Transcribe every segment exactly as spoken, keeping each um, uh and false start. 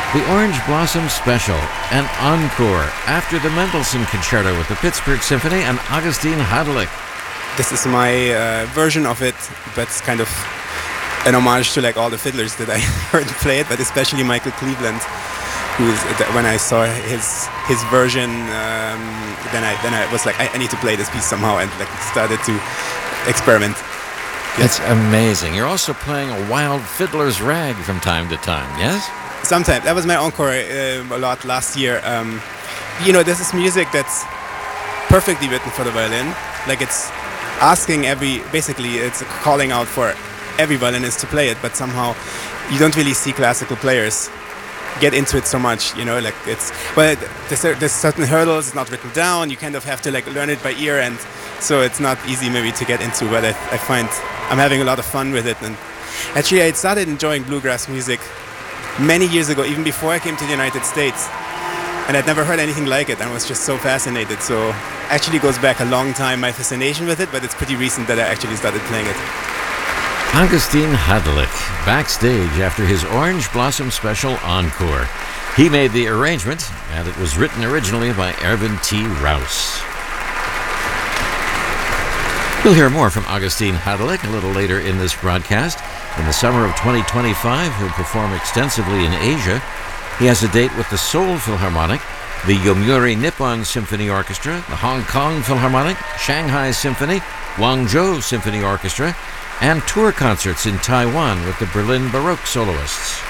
The Orange Blossom Special, an encore after the Mendelssohn Concerto with the Pittsburgh Symphony and Augustin Hadelich. This is my uh, version of it, but it's kind of an homage to like all the fiddlers that I heard play it, but especially Michael Cleveland, who's when I saw his his version, um, then I then I was like, I, I need to play this piece somehow, and like started to experiment. It's amazing. You're also playing a wild fiddler's rag from time to time, yes? Sometimes. That was my encore uh, a lot last year. Um, you know, this is music that's perfectly written for the violin. Like it's asking every, basically it's calling out for every violinist to play it, but somehow you don't really see classical players get into it so much, you know, like it's, well, there's, there's certain hurdles, it's not written down, you kind of have to like learn it by ear, and so it's not easy maybe to get into, but I, I find I'm having a lot of fun with it. And actually I started enjoying bluegrass music many years ago, even before I came to the United States, and I'd never heard anything like it, and I was just so fascinated. So actually goes back a long time, my fascination with it, but it's pretty recent that I actually started playing it. Augustin Hadelich, backstage after his Orange Blossom Special encore. He made the arrangement, and it was written originally by Erwin T. Rouse. We'll hear more from Augustin Hadelich a little later in this broadcast. In the summer of twenty twenty-five, he'll perform extensively in Asia. He has a date with the Seoul Philharmonic, the Yomiuri Nippon Symphony Orchestra, the Hong Kong Philharmonic, Shanghai Symphony, Guangzhou Symphony Orchestra, and tour concerts in Taiwan with the Berlin Baroque soloists.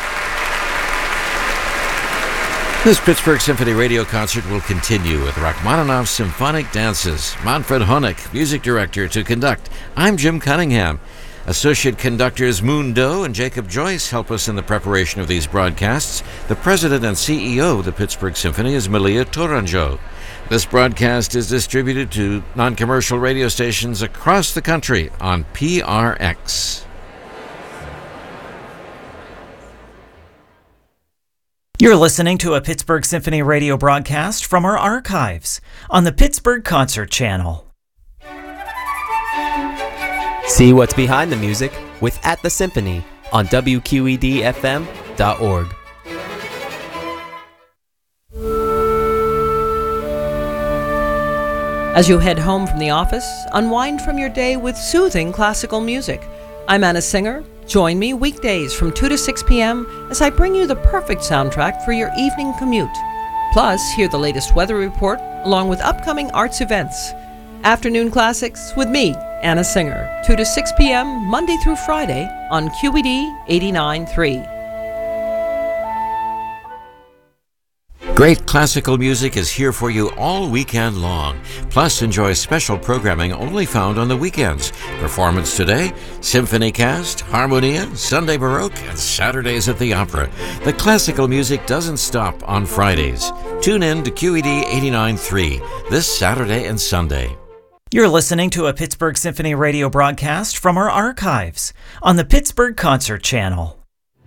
This Pittsburgh Symphony radio concert will continue with Rachmaninoff's Symphonic Dances. Manfred Honeck, music director, to conduct. I'm Jim Cunningham. Associate conductors Moon Doe and Jacob Joyce help us in the preparation of these broadcasts. The president and C E O of the Pittsburgh Symphony is Malia Tourangeau. This broadcast is distributed to non-commercial radio stations across the country on P R X. You're listening to a Pittsburgh Symphony radio broadcast from our archives on the Pittsburgh Concert Channel. See what's behind the music with At the Symphony on W Q E D F M dot org. As you head home from the office, unwind from your day with soothing classical music. I'm Anna Singer. Join me weekdays from two to six p.m. as I bring you the perfect soundtrack for your evening commute. Plus, hear the latest weather report along with upcoming arts events. Afternoon Classics with me, Anna Singer, two to six p.m. Monday through Friday on Q E D eighty-nine point three. Great classical music is here for you all weekend long. Plus, enjoy special programming only found on the weekends. Performance today, Symphony Cast, Harmonia, Sunday Baroque, and Saturdays at the Opera. The classical music doesn't stop on Fridays. Tune in to Q E D eighty-nine point three this Saturday and Sunday. You're listening to a Pittsburgh Symphony radio broadcast from our archives on the Pittsburgh Concert Channel.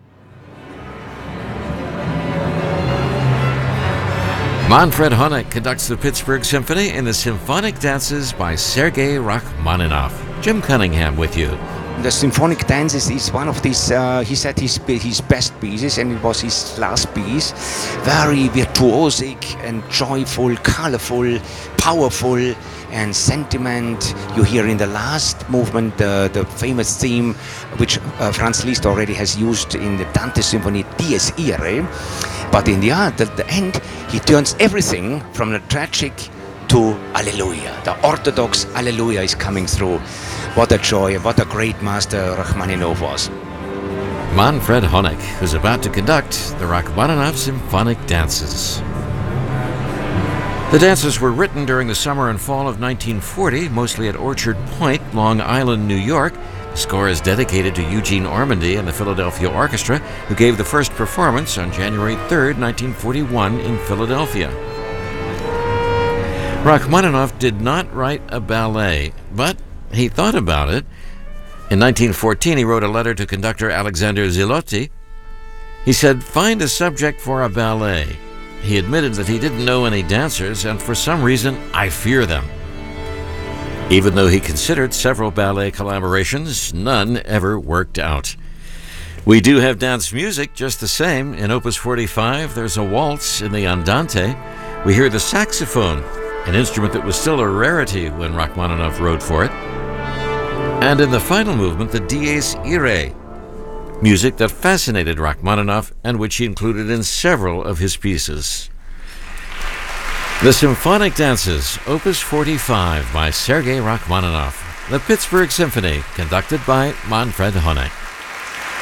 Manfred Honeck conducts the Pittsburgh Symphony in the Symphonic Dances by Sergei Rachmaninoff. Jim Cunningham with you. The Symphonic Dances is one of these, uh, he said, his, his best pieces, and it was his last piece. Very virtuosic and joyful, colorful, powerful, and sentiment. You hear in the last movement uh, the famous theme, which uh, Franz Liszt already has used in the Dante Symphony, Dies Irae. But in the, at the end, he turns everything from the tragic to Alleluia. The Orthodox Alleluia is coming through. What a joy, what a great master Rachmaninoff was. Manfred Honeck, who's about to conduct the Rachmaninoff Symphonic Dances. The dances were written during the summer and fall of nineteen forty, mostly at Orchard Point, Long Island, New York. The score is dedicated to Eugene Ormandy and the Philadelphia Orchestra, who gave the first performance on January third, nineteen forty-one in Philadelphia. Rachmaninoff did not write a ballet, but he thought about it. In nineteen fourteen, he wrote a letter to conductor Alexander Zilotti. He said, "Find a subject for a ballet." He admitted that he didn't know any dancers, and for some reason, I fear them. Even though he considered several ballet collaborations, none ever worked out. We do have dance music just the same. In Opus forty-five, there's a waltz in the Andante. We hear the saxophone, an instrument that was still a rarity when Rachmaninoff wrote for it. And in the final movement, the Dies Irae, music that fascinated Rachmaninoff and which he included in several of his pieces. The Symphonic Dances, Opus forty-five by Sergei Rachmaninoff, the Pittsburgh Symphony, conducted by Manfred Honeck.